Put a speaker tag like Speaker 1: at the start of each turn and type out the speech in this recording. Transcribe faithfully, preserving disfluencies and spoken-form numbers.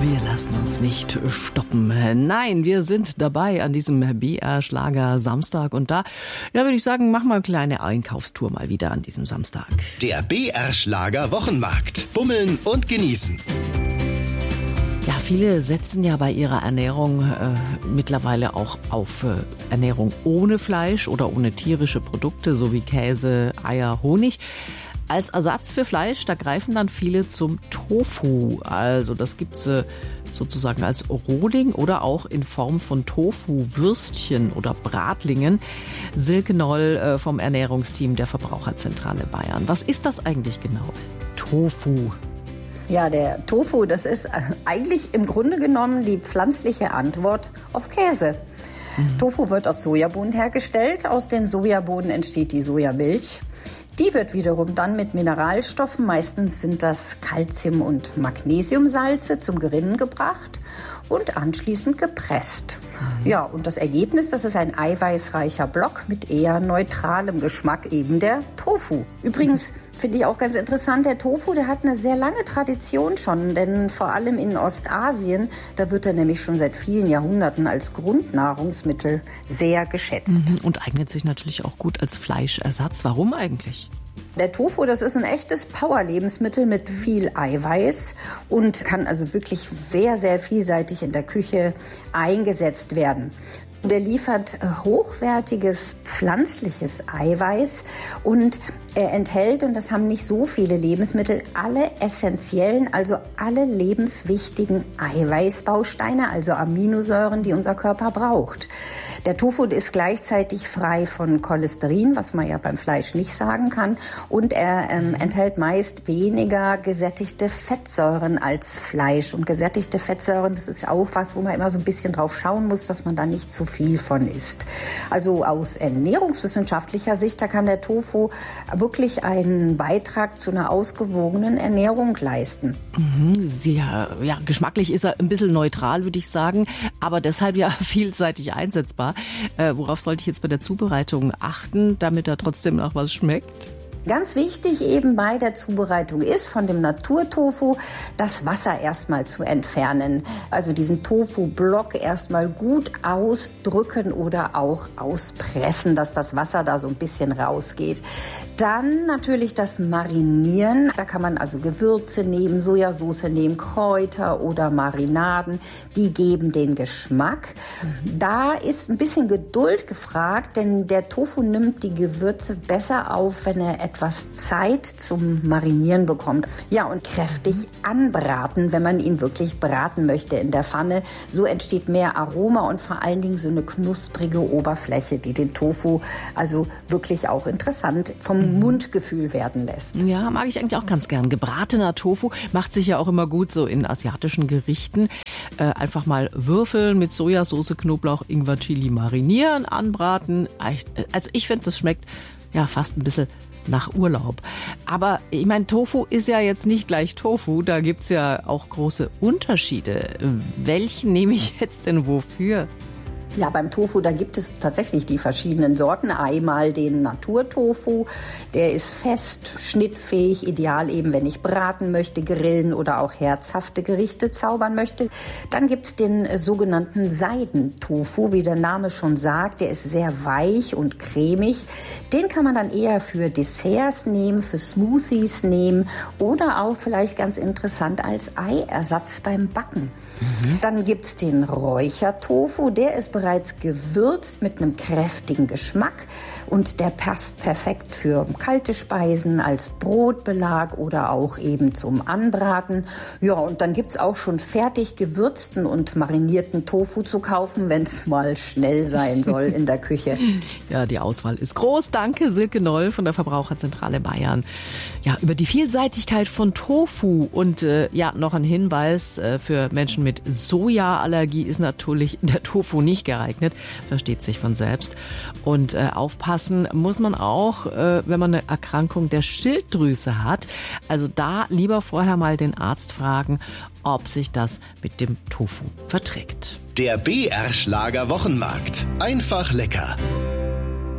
Speaker 1: Wir lassen uns nicht stoppen. Nein, wir sind dabei an diesem B R-Schlager Samstag. Und da, ja, würde ich sagen, mach mal eine kleine Einkaufstour mal wieder an diesem Samstag.
Speaker 2: Der B R-Schlager Wochenmarkt. Bummeln und genießen.
Speaker 1: Ja, viele setzen ja bei ihrer Ernährung äh, mittlerweile auch auf äh, Ernährung ohne Fleisch oder ohne tierische Produkte, so wie Käse, Eier, Honig. Als Ersatz für Fleisch, da greifen dann viele zum Tofu. Also das gibt's äh, sozusagen als Rohling oder auch in Form von Tofu-Würstchen oder Bratlingen. Silke Noll äh, vom Ernährungsteam der Verbraucherzentrale Bayern. Was ist das eigentlich genau? Tofu.
Speaker 3: Ja, der Tofu, das ist eigentlich im Grunde genommen die pflanzliche Antwort auf Käse. Mhm. Tofu wird aus Sojabohnen hergestellt. Aus den Sojabohnen entsteht die Sojamilch. Die wird wiederum dann mit Mineralstoffen, meistens sind das Calcium- und Magnesiumsalze, zum Gerinnen gebracht und anschließend gepresst. Mhm. Ja, und das Ergebnis, das ist ein eiweißreicher Block mit eher neutralem Geschmack, eben der Tofu. Übrigens finde ich auch ganz interessant, der Tofu, der hat eine sehr lange Tradition schon, denn vor allem in Ostasien, da wird er nämlich schon seit vielen Jahrhunderten als Grundnahrungsmittel sehr geschätzt.
Speaker 1: Und eignet sich natürlich auch gut als Fleischersatz. Warum eigentlich?
Speaker 3: Der Tofu, das ist ein echtes Power-Lebensmittel mit viel Eiweiß und kann also wirklich sehr, sehr vielseitig in der Küche eingesetzt werden. Der liefert hochwertiges pflanzliches Eiweiß und er enthält, und das haben nicht so viele Lebensmittel, alle essentiellen, also alle lebenswichtigen Eiweißbausteine, also Aminosäuren, die unser Körper braucht. Der Tofu ist gleichzeitig frei von Cholesterin, was man ja beim Fleisch nicht sagen kann, und er ähm, enthält meist weniger gesättigte Fettsäuren als Fleisch. Und gesättigte Fettsäuren, das ist auch was, wo man immer so ein bisschen drauf schauen muss, dass man da nicht zu viel von isst. Also aus ernährungswissenschaftlicher Sicht, da kann der Tofu wirklich einen Beitrag zu einer ausgewogenen Ernährung leisten.
Speaker 1: Mhm, sehr, ja, geschmacklich ist er ein bisschen neutral, würde ich sagen, aber deshalb ja vielseitig einsetzbar. Äh, worauf sollte ich jetzt bei der Zubereitung achten, damit er trotzdem noch was schmeckt?
Speaker 3: Ganz wichtig eben bei der Zubereitung ist, von dem Naturtofu das Wasser erstmal zu entfernen. Also diesen Tofu-Block erstmal gut ausdrücken oder auch auspressen, dass das Wasser da so ein bisschen rausgeht. Dann natürlich das Marinieren. Da kann man also Gewürze nehmen, Sojasauce nehmen, Kräuter oder Marinaden. Die geben den Geschmack. Da ist ein bisschen Geduld gefragt, denn der Tofu nimmt die Gewürze besser auf, wenn er etwas Zeit zum Marinieren bekommt. Ja, und kräftig anbraten, wenn man ihn wirklich braten möchte in der Pfanne. So entsteht mehr Aroma und vor allen Dingen so eine knusprige Oberfläche, die den Tofu also wirklich auch interessant vom Mundgefühl werden lässt.
Speaker 1: Ja, mag ich eigentlich auch ganz gern. Gebratener Tofu macht sich ja auch immer gut so in asiatischen Gerichten. Äh, einfach mal würfeln mit Sojasauce, Knoblauch, Ingwer, Chili marinieren, anbraten. Also ich finde, das schmeckt ja fast ein bisschen nach Urlaub. Aber ich meine, Tofu ist ja jetzt nicht gleich Tofu, da gibt's ja auch große Unterschiede. Welchen nehme ich jetzt denn wofür?
Speaker 3: Ja, beim Tofu, da gibt es tatsächlich die verschiedenen Sorten. Einmal den Naturtofu, der ist fest, schnittfähig, ideal eben, wenn ich braten möchte, grillen oder auch herzhafte Gerichte zaubern möchte. Dann gibt's den sogenannten Seidentofu, wie der Name schon sagt, der ist sehr weich und cremig. Den kann man dann eher für Desserts nehmen, für Smoothies nehmen oder auch vielleicht ganz interessant als Eiersatz beim Backen. Mhm. Dann gibt's den Räuchertofu, der ist bereits gewürzt mit einem kräftigen Geschmack und der passt perfekt für kalte Speisen, als Brotbelag oder auch eben zum Anbraten. Ja, und dann gibt's auch schon fertig gewürzten und marinierten Tofu zu kaufen, wenn es mal schnell sein soll in der Küche.
Speaker 1: Ja, die Auswahl ist groß. Danke, Silke Noll von der Verbraucherzentrale Bayern. Ja, über die Vielseitigkeit von Tofu und äh, ja, noch ein Hinweis äh, für Menschen mit Sojaallergie ist natürlich der Tofu nicht geeignet, versteht sich von selbst. Und äh, aufpassen muss man auch, äh, wenn man eine Erkrankung der Schilddrüse hat. Also da lieber vorher mal den Arzt fragen, ob sich das mit dem Tofu verträgt.
Speaker 2: Der B R-Schlager Wochenmarkt. Einfach lecker.